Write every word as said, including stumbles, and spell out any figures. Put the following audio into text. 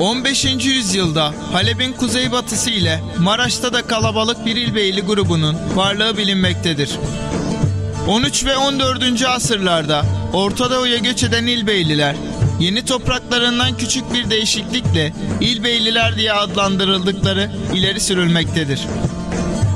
on beşinci yüzyılda Halep'in kuzeybatısı ile Maraş'ta da kalabalık bir İlbeyli grubunun varlığı bilinmektedir. on üç ve on dördüncü asırlarda Orta Doğu'ya göç eden İlbeyliler, yeni topraklarından küçük bir değişiklikle İlbeyliler diye adlandırıldıkları ileri sürülmektedir.